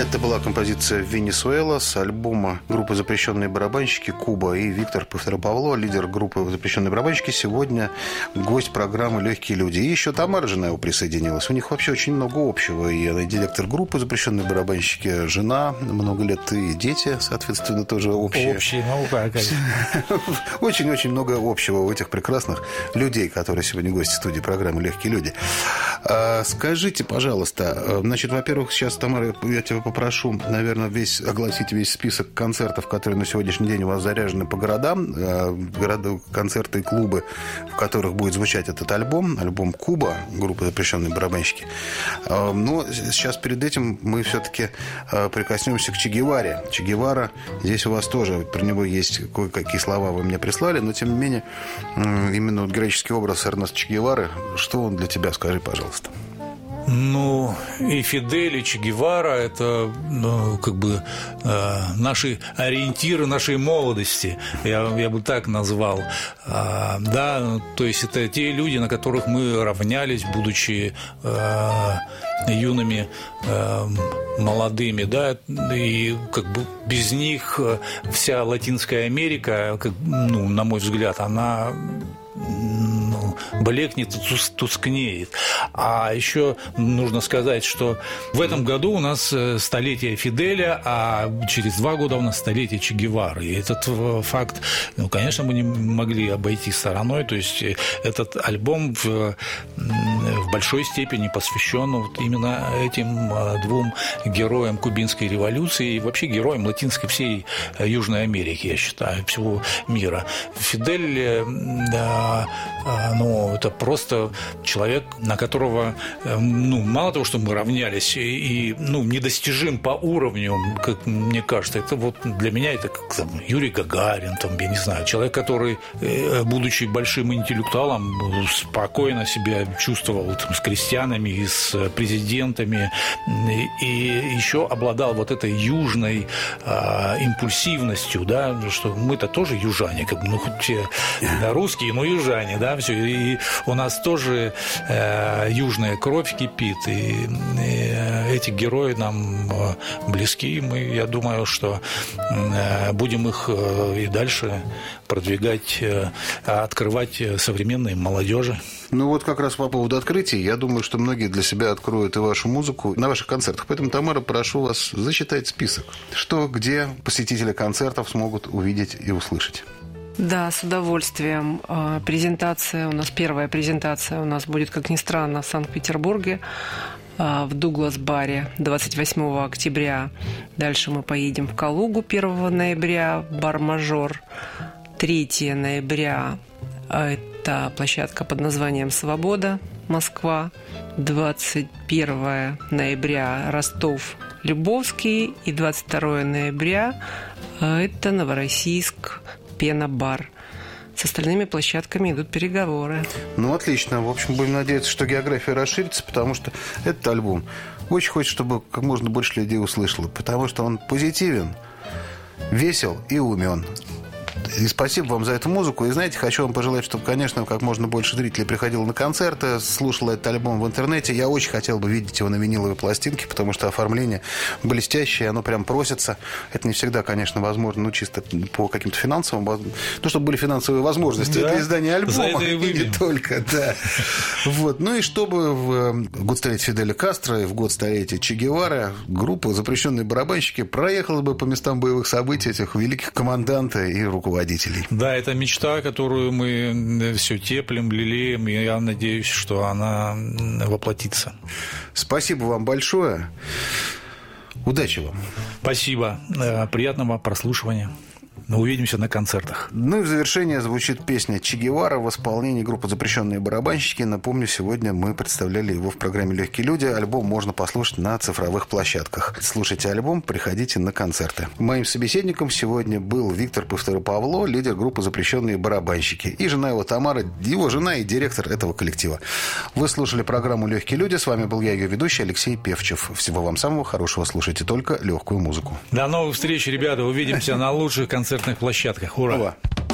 Это была композиция «Венесуэла» с альбома группы «Запрещенные барабанщики» Куба и Виктор Павло, лидер группы «Запрещенные барабанщики», сегодня гость программы «Легкие люди». И еще Тамара, жена его, присоединилась. У них вообще очень много общего. И она директор группы «Запрещенные барабанщики», жена, много лет, и дети, соответственно, тоже общие. Общие, конечно. Очень-очень много общего у этих прекрасных людей, которые сегодня гости студии программы «Легкие люди». Скажите, пожалуйста, значит, во-первых, сейчас, Тамара, я тебя попрошу, наверное, огласить весь список концертов, которые на сегодняшний день у вас заряжены по городам, концерты и клубы, в которых будет звучать этот альбом «Куба», группа «Запрещенные барабанщики». Но сейчас перед этим мы все-таки прикоснемся к Че Геваре. Че Гевара, здесь у вас тоже, про него есть кое-какие слова, вы мне прислали, но, тем не менее, именно героический образ Эрнеста Че Гевары, что он для тебя, скажи, пожалуйста. Ну, и Фидель, и Че Гевара – это, наши ориентиры нашей молодости, я бы так назвал. Да, то есть это те люди, на которых мы равнялись, будучи юными, молодыми, да, и без них вся Латинская Америка, на мой взгляд, она блекнет и тускнеет. А еще нужно сказать, что в этом году у нас столетие Фиделя, а через 2 года у нас столетие Че Гевары. И этот факт, конечно, мы не могли обойти стороной. То есть этот альбом в большой степени посвящен именно этим 2 героям кубинской революции и вообще героям латинской всей Южной Америки, я считаю, всего мира. Фидель, это просто человек, на которого, мало того, что мы равнялись, и недостижим по уровню, как мне кажется, это вот для меня это как Юрий Гагарин, я не знаю, человек, который, будучи большим интеллектуалом, спокойно себя чувствовал с крестьянами и с президентами, и еще обладал вот этой южной импульсивностью, да, что мы-то тоже южане, хоть все русские, но южане, да, все, и у нас тоже южная кровь кипит, и эти герои нам близки, я думаю, что будем их и дальше продвигать, открывать современной молодежи. Вот как раз по поводу открытий, я думаю, что многие для себя откроют и вашу музыку на ваших концертах. Поэтому, Тамара, прошу вас зачитать список. Что, где посетители концертов смогут увидеть и услышать? Да, с удовольствием. Первая презентация у нас будет, как ни странно, в Санкт-Петербурге, в Дуглас-баре 28 октября. Дальше мы поедем в Калугу 1 ноября, бар «Мажор». 3 ноября – это площадка под названием «Свобода», Москва. 21 ноября – Ростов, Любовский. И 22 ноября – это Новороссийск, Пена-бар. С остальными площадками идут переговоры. Отлично. В общем, будем надеяться, что география расширится, потому что этот альбом очень хочется, чтобы как можно больше людей услышало, потому что он позитивен, весел и умен. И спасибо вам за эту музыку. И, знаете, хочу вам пожелать, чтобы, конечно, как можно больше зрителей приходило на концерты, слушало этот альбом в интернете. Я очень хотел бы видеть его на виниловой пластинке, потому что оформление блестящее, оно прям просится. Это не всегда, конечно, возможно, чисто по каким-то финансовым, чтобы были финансовые возможности для издания альбома, и не только, да. И чтобы в год столетия Фиделя Кастро и в год столетия Че Гевары группа «Запрещенные барабанщики» проехала бы по местам боевых событий этих великих команданта и руководителей. Да, это мечта, которую мы все теплим, лелеем, и я надеюсь, что она воплотится. Спасибо вам большое. Удачи вам. Спасибо. Приятного прослушивания. Увидимся на концертах. И в завершение звучит песня Че Гевара в исполнении группы «Запрещенные барабанщики». Напомню, сегодня мы представляли его в программе «Легкие люди». Альбом можно послушать на цифровых площадках. Слушайте альбом, приходите на концерты. Моим собеседником сегодня был Виктор Павло, лидер группы «Запрещенные барабанщики». И жена его Тамара, его жена и директор этого коллектива. Вы слушали программу «Легкие люди». С вами был я, ее ведущий Алексей Певчев. Всего вам самого хорошего. Слушайте только легкую музыку. До новых встреч, ребята. Увидимся на лучших концертных площадках. Ура!